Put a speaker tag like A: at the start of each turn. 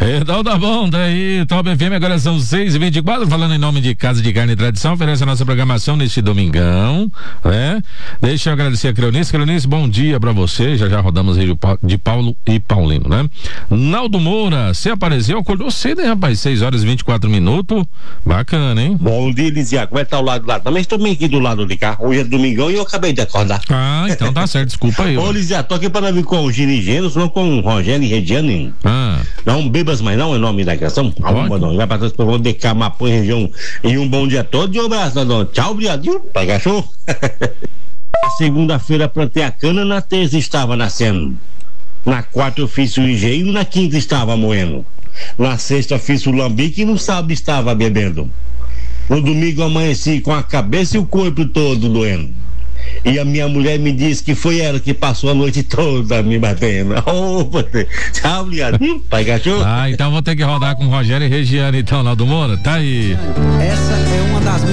A: Então tá bom, daí Top FM, agora são 6h24, falando em nome de Casa de Carne e Tradição, oferece a nossa programação neste domingão, né? Deixa eu agradecer a Cleonice. Cleonice, bom dia pra você, já rodamos aí de Paulo e Paulino, né? Naldo Moura, você apareceu, acordou cedo, hein, rapaz? 6h24, bacana, hein?
B: Bom dia, Lisiaco, como é que tá o lado do lado? Também estou bem aqui do lado de cá, hoje é domingão e eu acabei de acordar.
A: Ah, então tá certo, desculpa aí.
B: Ô, Lisiaco, tô aqui para vir com o Gini Gêneros, não com o Rogério e Regiane. Não bebas mais não, é o nome da canção. Vai pra todos, vou de Camapu, região, e um bom dia todo, e um abraço, não. Tchau, obrigado, pai cachorro. Segunda-feira plantei a cana, na terça estava nascendo. Na quarta eu fiz o engenho, na quinta estava moendo. Na sexta fiz o lambique e no sábado estava bebendo. No domingo amanheci com a cabeça e o corpo todo doendo. E a minha mulher me disse que foi ela que passou a noite toda me batendo. Tchau, obrigado, pai cachorro.
A: Então vou ter que rodar com o Rogério e Regiane, então, Naldo Moura, tá aí.
C: Essa é uma das